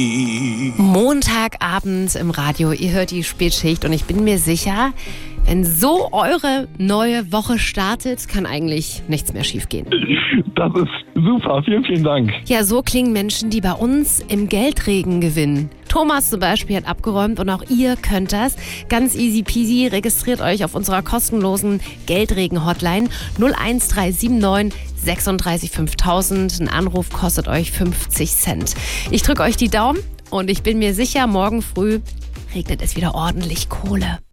Montagabend im Radio, ihr hört die Spätschicht und ich bin mir sicher, wenn so eure neue Woche startet, kann eigentlich nichts mehr schiefgehen. Das ist super, vielen, vielen Dank. Ja, so klingen Menschen, die bei uns im Geldregen gewinnen. Thomas zum Beispiel hat abgeräumt und auch ihr könnt das. Ganz easy peasy, registriert euch auf unserer kostenlosen Geldregen-Hotline 01379 36 5000. Ein Anruf kostet euch 50 Cent. Ich drücke euch die Daumen und ich bin mir sicher, morgen früh regnet es wieder ordentlich Kohle.